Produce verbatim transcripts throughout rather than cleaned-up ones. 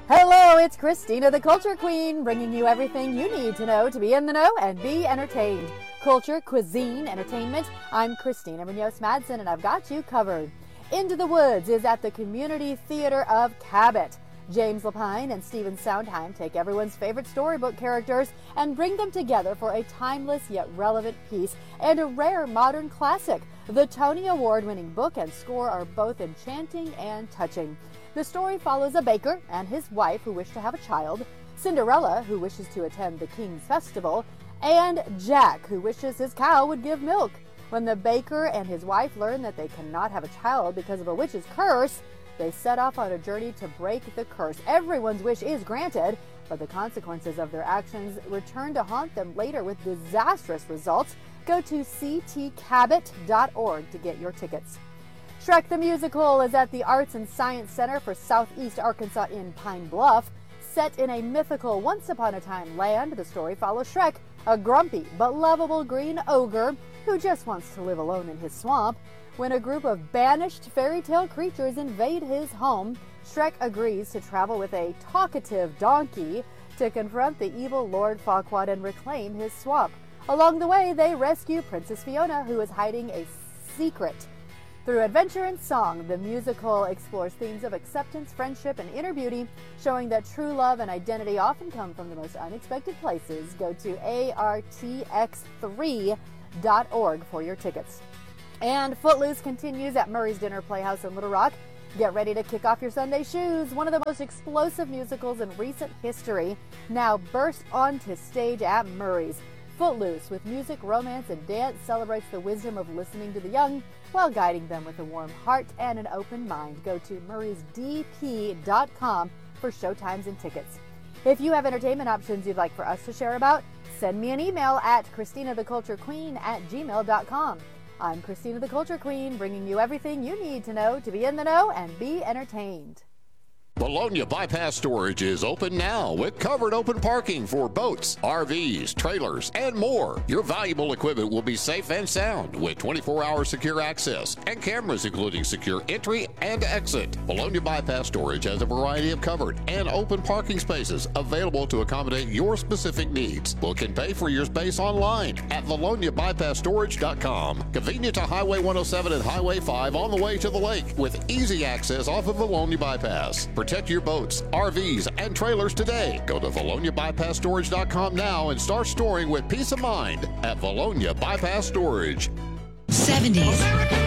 Hello, it's Christina the Culture Queen, bringing you everything you need to know to be in the know and be entertained. Culture, cuisine, entertainment. I'm Christina Munoz-Madsen, and I've got you covered. Into the Woods is at the Community Theater of Cabot. James Lapine and Stephen Sondheim take everyone's favorite storybook characters and bring them together for a timeless yet relevant piece and a rare modern classic. The Tony Award-winning book and score are both enchanting and touching. The story follows a baker and his wife who wish to have a child, Cinderella, who wishes to attend the King's Festival, and Jack, who wishes his cow would give milk. When the baker and his wife learn that they cannot have a child because of a witch's curse, they set off on a journey to break the curse. Everyone's wish is granted, but the consequences of their actions return to haunt them later with disastrous results. Go to c t cabot dot org to get your tickets. Shrek the Musical is at the Arts and Science Center for Southeast Arkansas in Pine Bluff. Set in a mythical once-upon-a-time land, the story follows Shrek, a grumpy but lovable green ogre who just wants to live alone in his swamp. When a group of banished fairy tale creatures invade his home, Shrek agrees to travel with a talkative donkey to confront the evil Lord Farquaad and reclaim his swamp. Along the way, they rescue Princess Fiona, who is hiding a secret. Through adventure and song, the musical explores themes of acceptance, friendship, and inner beauty, showing that true love and identity often come from the most unexpected places. Go to A R T X three dot org for your tickets. And Footloose continues at Murray's Dinner Playhouse in Little Rock. Get ready to kick off your Sunday shoes. One of the most explosive musicals in recent history now burst onto stage at Murray's. Footloose, with music, romance, and dance, celebrates the wisdom of listening to the young while guiding them with a warm heart and an open mind. Go to murrays d p dot com for showtimes and tickets. If you have entertainment options you'd like for us to share about, send me an email at christina the culture queen at gmail dot com. I'm Christina the Culture Queen, bringing you everything you need to know to be in the know and be entertained. Bologna Bypass Storage is open now with covered open parking for boats, R Vs, trailers, and more. Your valuable equipment will be safe and sound with twenty-four hour secure access and cameras including secure entry and exit. Bologna Bypass Storage has a variety of covered and open parking spaces available to accommodate your specific needs. Book and pay for your space online at bologna bypass storage dot com. Convenient to Highway one oh seven and Highway five on the way to the lake with easy access off of Bologna Bypass. Protect your boats, R Vs, and trailers today. Go to bologna bypass storage dot com now and start storing with peace of mind at Bologna Bypass Storage. seventies,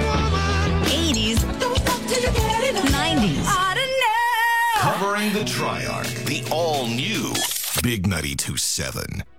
eighties, nineties. Covering the Triarch, the all-new Big ninety-two point seven.